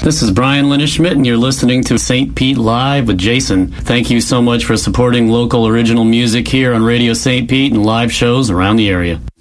This is Brian Linneschmidt, and you're listening to St. Pete Live with Jason. Thank you so much for supporting local original music here on Radio St. Pete and live shows around the area.